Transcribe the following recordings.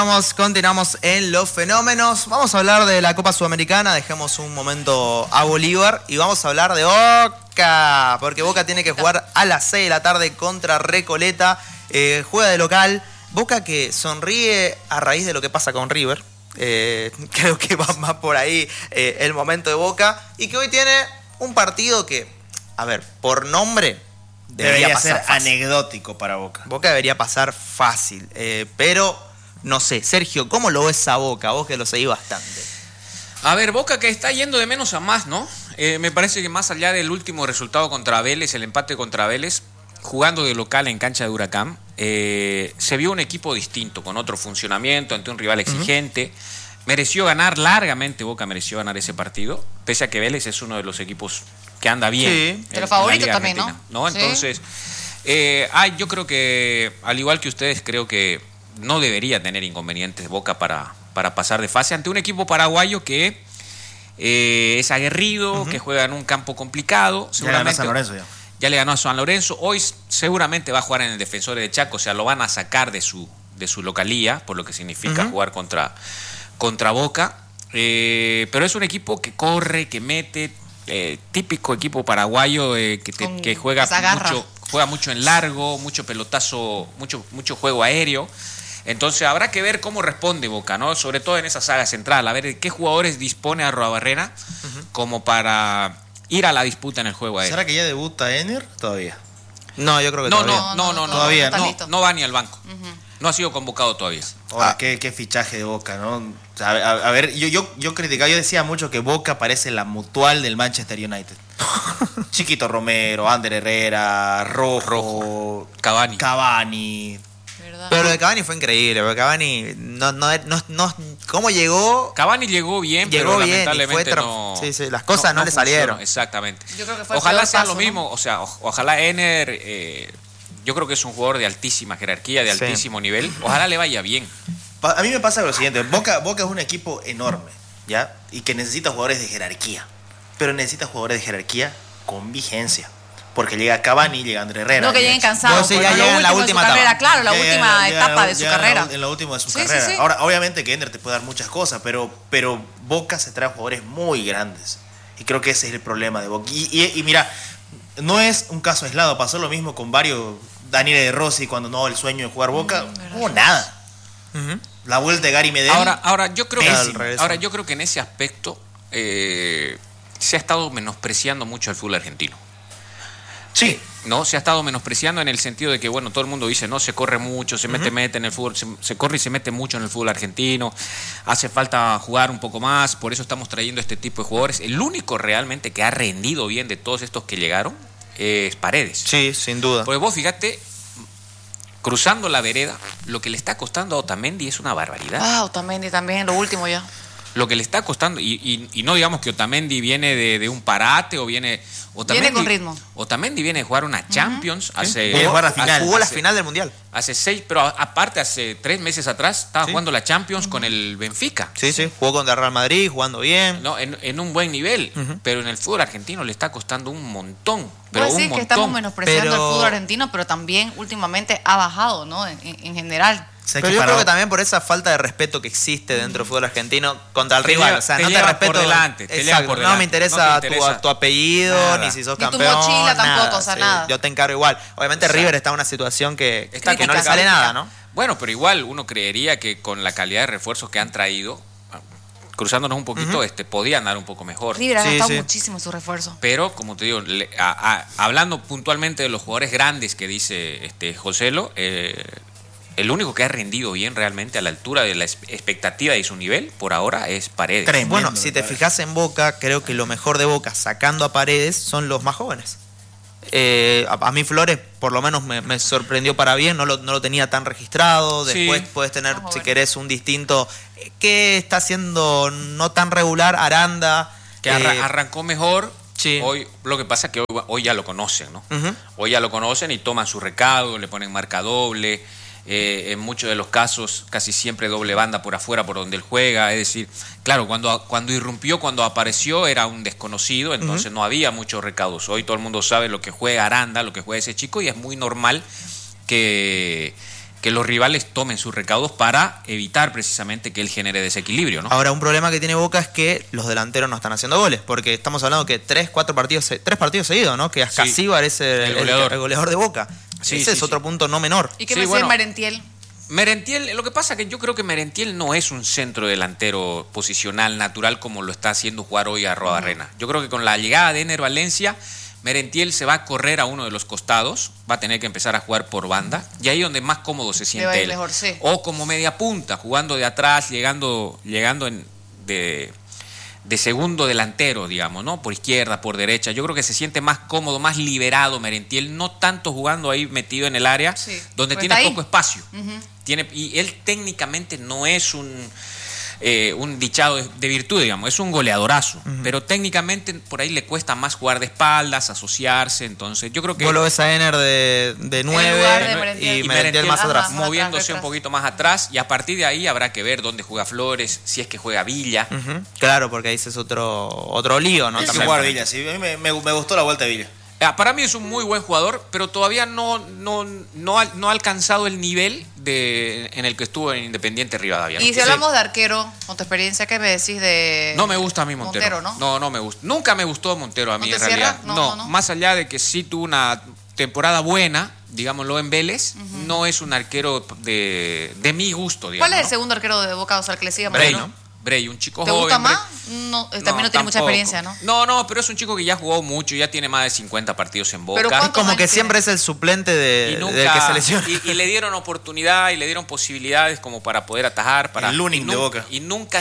Continuamos en Los Fenómenos. Vamos a hablar de la Copa Sudamericana. Dejemos un momento a Bolívar y vamos a hablar de Boca. Porque Boca tiene que jugar a las 6 de la tarde contra Recoleta. Juega de local. Boca que sonríe a raíz de lo que pasa con River. Creo que va más por ahí el momento de Boca. Y que hoy tiene un partido que, a ver, por nombre debería ser fácil. Anecdótico para Boca. Boca debería pasar fácil. Pero... no sé, Sergio, ¿cómo lo ves a Boca? Vos que lo seguís bastante. A ver, Boca que está yendo de menos a más, ¿no? Me parece que más allá del último resultado contra Vélez, el empate contra Vélez, jugando de local en cancha de Huracán, se vio un equipo distinto, con otro funcionamiento, ante un rival exigente. Mereció ganar largamente, Boca mereció ganar ese partido, pese a que Vélez es uno de los equipos que anda bien. Sí, de los favoritos también, ¿no? Sí. Entonces, yo creo que, al igual que ustedes, creo que no debería tener inconvenientes Boca para pasar de fase ante un equipo paraguayo que es aguerrido, que juega en un campo complicado. Ya le ganó a San Lorenzo ya le ganó a San Lorenzo. Hoy seguramente va a jugar en el Defensores de Chaco, o sea, lo van a sacar de su localía, por lo que significa jugar contra Boca. Pero es un equipo que corre, que mete, típico equipo paraguayo que juega mucho en largo, mucho pelotazo, mucho juego aéreo. Entonces habrá que ver cómo responde Boca, ¿no? Sobre todo en esa saga central, a ver qué jugadores dispone Arruabarrena como para ir a la disputa en el juego aéreo. ¿Será que ya debuta Ener? Todavía. No, yo creo que todavía no va ni al banco. No ha sido convocado todavía. Ahora, qué fichaje de Boca, ¿no? A ver, yo criticaba, yo decía mucho que Boca parece la mutual del Manchester United. Chiquito Romero, Ander Herrera, Rojo. Cavani. ¿Verdad? Pero lo de Cavani fue increíble, porque Cavani ¿cómo llegó? Cavani llegó bien, pero lamentablemente sí, las cosas no le salieron. Exactamente. Yo creo que fue ojalá el sea caso, lo mismo, o sea, ojalá Ener, yo creo que es un jugador de altísima jerarquía, de altísimo nivel. Ojalá le vaya bien. A mí me pasa lo siguiente, Boca es un equipo enorme, ¿ya? Y que necesita jugadores de jerarquía, pero necesita jugadores de jerarquía con vigencia. Porque llega Cavani, llega Ander Herrera. No que lleguen cansados. Sí, ya llega en la última etapa. Claro, la última etapa de su carrera. En la última de su Sí, carrera. sí. Ahora, obviamente que Ender te puede dar muchas cosas, pero Boca se trae jugadores muy grandes. Y creo que ese es el problema de Boca. Y mira, no es un caso aislado. Pasó lo mismo con varios. Daniel De Rossi, cuando no el sueño de jugar Boca, no hubo nada. La vuelta de Gary Medel. Ahora yo creo que en ese aspecto se ha estado menospreciando mucho al fútbol argentino. Sí. No, se ha estado menospreciando en el sentido de que, bueno, todo el mundo dice, no, se corre mucho, se mete en el fútbol, se corre y se mete mucho en el fútbol argentino, hace falta jugar un poco más, por eso estamos trayendo este tipo de jugadores. El único realmente que ha rendido bien de todos estos que llegaron es Paredes. Sí, sin duda. Porque vos fíjate, cruzando la vereda, lo que le está costando a Otamendi es una barbaridad. Otamendi también, lo último ya. Lo que le está costando, y no digamos que Otamendi viene de un parate o viene con ritmo. Otamendi viene de jugar una Champions Jugó la final del Mundial. Hace 6, pero aparte hace 3 meses atrás estaba jugando la Champions con el Benfica. Sí, jugó contra Real Madrid, jugando bien. No, en un buen nivel, pero en el fútbol argentino le está costando un montón. Pero que estamos menospreciando el fútbol argentino, pero también últimamente ha bajado, ¿no? En general. Pero yo creo que también por esa falta de respeto que existe dentro del fútbol argentino contra el rival. O sea, no te respeto. Por delante, no me interesa tu apellido, nada. Ni si sos campeón. Ni tu mochila tampoco, o sea, nada. Yo te encargo igual. Obviamente River está en una situación que no le sale nada, ¿no? Bueno, pero igual uno creería que con la calidad de refuerzos que han traído, cruzándonos un poquito, podían dar un poco mejor. River ha gastado muchísimo su refuerzo. Pero, como te digo, hablando puntualmente de los jugadores grandes que dice Joselo, el único que ha rendido bien realmente a la altura de la expectativa y su nivel por ahora es Paredes. Tremendo, bueno, si te fijas en Boca, creo que lo mejor de Boca sacando a Paredes son los más jóvenes. A mí Flores por lo menos me sorprendió para bien, no lo tenía tan registrado. Después puedes tener, si querés, un distinto que está haciendo no tan regular, Aranda. Que arrancó mejor. Sí. Hoy, lo que pasa es que hoy ya lo conocen, ¿no? Hoy ya lo conocen y toman su recado, le ponen marca doble. En muchos de los casos casi siempre doble banda por afuera por donde él juega, es decir, claro, cuando irrumpió, cuando apareció era un desconocido, entonces no había muchos recaudos. Hoy todo el mundo sabe lo que juega Aranda, lo que juega ese chico, y es muy normal que que los rivales tomen sus recaudos para evitar precisamente que él genere desequilibrio, ¿no? Ahora, un problema que tiene Boca es que los delanteros no están haciendo goles, porque estamos hablando que 3 partidos seguidos, ¿no? Que Ascasíbar es el goleador de Boca. Sí, Ese es otro punto no menor. ¿Y qué me dice Merentiel? Merentiel, lo que pasa que yo creo que Merentiel no es un centro delantero posicional natural como lo está haciendo jugar hoy a Arruabarrena. Yo creo que con la llegada de Ener Valencia, Merentiel se va a correr a uno de los costados, va a tener que empezar a jugar por banda, y ahí es donde más cómodo se siente él. Mejor, sí. O como media punta, jugando de atrás, llegando de segundo delantero, digamos, ¿no? Por izquierda, por derecha. Yo creo que se siente más cómodo, más liberado Merentiel, no tanto jugando ahí metido en el área, donde tiene poco espacio. Y él técnicamente no es un dichado de virtud, digamos, es un goleadorazo, pero técnicamente por ahí le cuesta más jugar de espaldas, asociarse, entonces yo creo que... Vos lo ves a Ener de 9 y Merentiel más atrás. Moviéndose un poquito más atrás, y a partir de ahí habrá que ver dónde juega Flores, si es que juega Villa. Claro, porque ahí ese es otro lío, ¿no? También jugar Villa, sí, a mí me gustó la vuelta de Villa. Para mí es un muy buen jugador, pero todavía no ha alcanzado el nivel en el que estuvo en Independiente Rivadavia, ¿no? Y si hablamos de arquero, con tu experiencia, ¿qué me decís de...? No me gusta a mí Montero. No me gusta. Nunca me gustó Montero a mí, en realidad. No, más allá de que sí tuvo una temporada buena, digámoslo, en Vélez, no es un arquero de mi gusto, digamos. ¿Cuál es el segundo arquero de Boca, o sea, el que le sigue a Bray, Montero? ¿no? Bray, un chico ¿Te joven. gusta más? No, también no tiene mucha experiencia, ¿no? No, pero es un chico que ya jugó mucho, ya tiene más de 50 partidos en Boca. Pero es como que siempre es el suplente del que se lesiona. Y le dieron oportunidad y le dieron posibilidades como para poder atajar. El Lunin de Boca. Y nunca,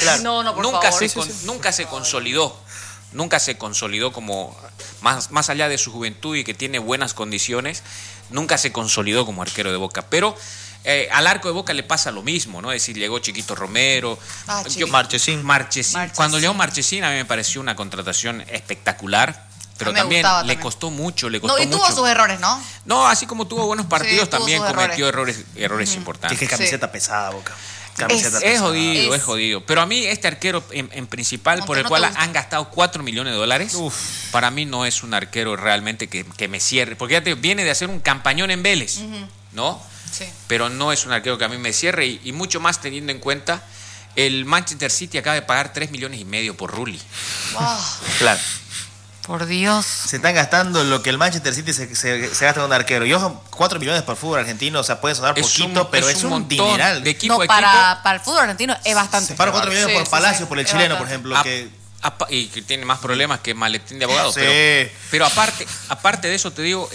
nunca se consolidó. Nunca se consolidó como, más allá de su juventud y que tiene buenas condiciones, nunca se consolidó como arquero de Boca. Pero... al arco de Boca le pasa lo mismo, ¿no? Es decir, llegó Chiquito Romero, Marchesín. Cuando llegó Marchesín a mí me pareció una contratación espectacular, pero también le costó mucho. Y tuvo sus errores, ¿no? No, así como tuvo buenos partidos, también cometió errores importantes. Es que camiseta pesada, Boca. Es jodido. Pero a mí este arquero en principal, Montero, por el cual han gastado $4 millones, para mí no es un arquero realmente que me cierre, porque ya viene de hacer un campañón en Vélez, ¿no? Sí. Pero no es un arquero que a mí me cierre, y mucho más teniendo en cuenta el Manchester City acaba de pagar 3,5 millones por Rulli. Wow. Claro. Por Dios. Se están gastando lo que el Manchester City se gasta en un arquero. Y ojo, 4 millones por fútbol argentino, o sea, puede sonar poquito, pero es un dineral. De equipo para el fútbol argentino es bastante. Para 4 millones por Palacio, por el chileno, por ejemplo. Y que tiene más problemas que maletín de abogados. Sí. Pero aparte de eso, te digo,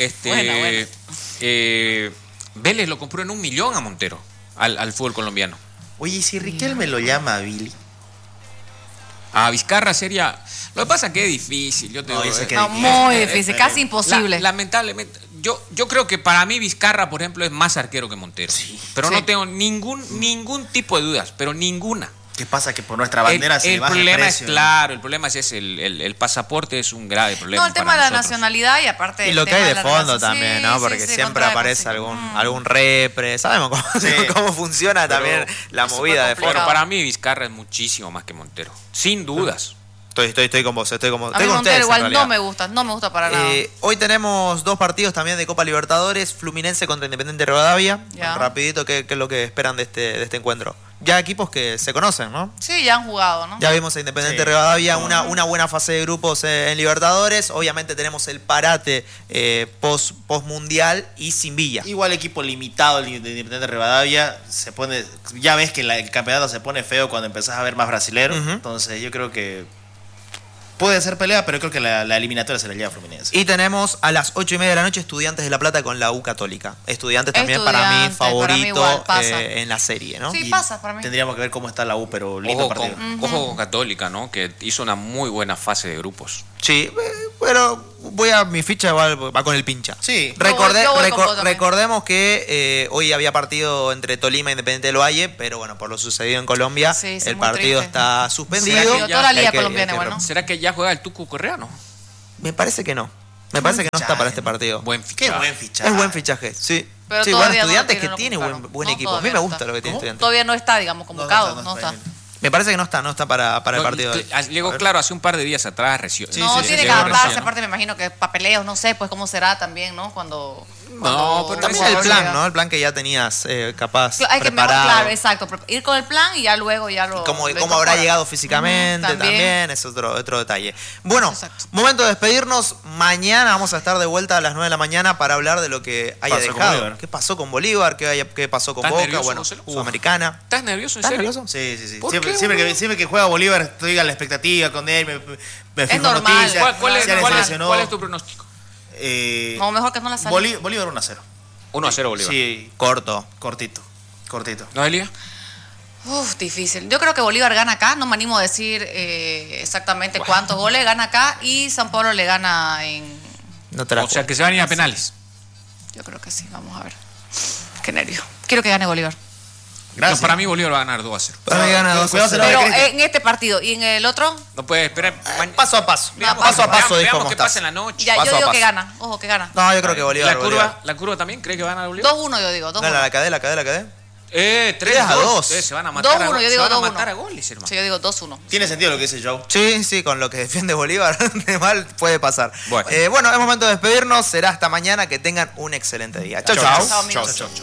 Vélez lo compró en $1 millón a Montero, al fútbol colombiano. Oye, ¿y si Riquelme lo llama a Billy? A Vizcarra sería... Lo que pasa es que es difícil. Yo te digo, muy difícil, casi imposible. Lamentablemente, yo creo que para mí Vizcarra, por ejemplo, es más arquero que Montero. Sí. Pero no tengo ningún tipo de dudas, pero ninguna. ¿Qué pasa? Que por nuestra bandera se baja el precio. El problema es el pasaporte es un grave problema. No, el tema de la nacionalidad y aparte... Y lo que hay de fondo también, ¿no? Porque siempre aparece algún repre. Sabemos cómo funciona también la movida de fondo. Pero para mí Vizcarra es muchísimo más que Montero. Sin dudas. Estoy con vos, estoy con a mí Montero igual no me gusta para nada. Hoy tenemos 2 partidos también de Copa Libertadores, Fluminense contra Independiente Rivadavia. Rapidito, ¿qué es lo que esperan de este encuentro? Ya equipos que se conocen, ¿no? Sí, ya han jugado, ¿no? Ya vimos a Independiente Rivadavia, una buena fase de grupos en Libertadores. Obviamente tenemos el parate post-mundial y sin Villa. Igual equipo limitado el de Independiente Rivadavia. Ya ves que el campeonato se pone feo cuando empezás a ver más brasileros. Entonces yo creo que puede ser pelea, pero creo que la eliminatoria se la lleva a Fluminense. Y tenemos a las 8:30 de la noche Estudiantes de La Plata con la U Católica. Estudiantes también para mí favorito en la serie, ¿no? Sí, pasa para mí. Tendríamos que ver cómo está la U, pero lindo partido. Ojo con Católica, ¿no? Que hizo una muy buena fase de grupos. Sí, pero mi ficha va con el pincha. Sí. Recordemos que hoy había partido entre Tolima e Independiente del Valle, pero bueno, por lo sucedido en Colombia, el partido está suspendido. Toda la liga colombiana, bueno. ¿Será que ya juega el Tucu Correa, no? Me parece que no. Me parece que no está para este partido. Qué buen fichaje. Es buen fichaje, sí. Pero sí, bueno, Estudiantes que tiene buen equipo. A mí me gusta lo que tiene Estudiantes. Todavía no está, digamos, convocado. No está. Me parece que no está para el partido. Llegó claro hace un par de días atrás. Tiene que adaptarse, aparte me imagino que papeleos, no sé, pues cómo será también, ¿no? Cuando... No, pero También el plan, ¿no? El plan que ya tenías capaz Hay que mejor, preparado. claro, exacto. Ir con el plan y ya luego ya lo. Cómo lo habrá incorpora. llegado físicamente también es otro detalle. Bueno, Exacto. momento de despedirnos. Mañana vamos a estar de vuelta a las 9 de la mañana para hablar de lo que haya Pasó con dejado. Bolívar. ¿Qué pasó con Bolívar? ¿Qué pasó con ¿Estás Boca? nervioso, Bueno, Marcelo? Sudamericana. ¿Estás nervioso, en ¿Estás serio? nervioso? Sí. ¿Por Siempre, qué, siempre, que, boludo? siempre que juega Bolívar, estoy a la expectativa con él, me fijo normal. noticias. ¿Cuál es, ya le cuál es- seleccionó. cuál es tu pronóstico? No, mejor que no la salga. Bolívar 1-0. 1-0 Bolívar. Sí, Corto. cortito. ¿Noelia? Uf, difícil. Yo creo que Bolívar gana acá. No me animo a decir exactamente cuántos goles gana acá. Y San Pablo le gana en. No te la O sea, que se van a ir a penales. Yo creo que sí. Vamos a ver. Qué nervio. Quiero que gane Bolívar. Gracias. No, para mí Bolívar va a ganar 2-0. Para mí gana 2-0. Cuidado, se la- Pero crees en este partido. ¿Y en el otro? No puede esperar. Paso a paso. Veamos Paso a qué- paso, dijo veamos qué Mostaza. pasa en la noche. Ya, Paso yo a digo que paso. gana. Ojo, que gana. No, yo creo que Bolívar. ¿La curva también cree que va a ganar Bolívar? 2-1 yo digo. 2-1. Gana la cadena, la cadena. 3-2. 3-2. Se van a matar, 2-1, yo digo se van a 2-1. matar a goles, hermano. Sí, yo digo 2-1. Tiene sentido lo que dice Joe. Sí, con lo que defiende Bolívar, de mal puede pasar. Bueno. Bueno, es momento de despedirnos. Será hasta mañana. Que tengan un excelente día. Chau, Chau, chau. chau. Chao, amigos. Chau.